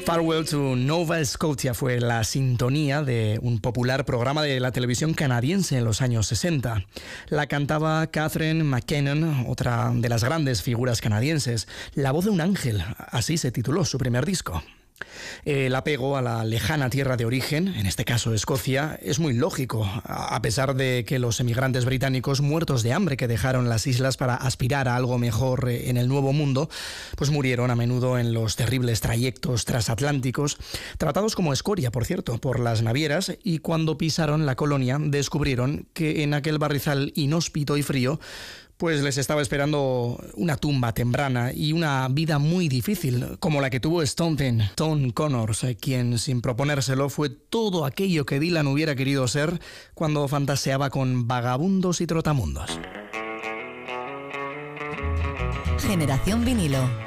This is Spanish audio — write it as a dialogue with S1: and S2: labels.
S1: Farewell to Nova Scotia fue la sintonía de un popular programa de la televisión canadiense en los años 60. La cantaba Catherine McKinnon, otra de las grandes figuras canadienses. La voz de un ángel, así se tituló su primer disco. El apego a la lejana tierra de origen, en este caso Escocia, es muy lógico, a pesar de que los emigrantes británicos muertos de hambre que dejaron las islas para aspirar a algo mejor en el Nuevo Mundo, pues murieron a menudo en los terribles trayectos transatlánticos, tratados como escoria, por cierto, por las navieras, y cuando pisaron la colonia descubrieron que en aquel barrizal inhóspito y frío pues les estaba esperando una tumba temprana y una vida muy difícil, como la que tuvo Stone Connors, quien sin proponérselo fue todo aquello que Dylan hubiera querido ser cuando fantaseaba con vagabundos y trotamundos.
S2: Generación Vinilo.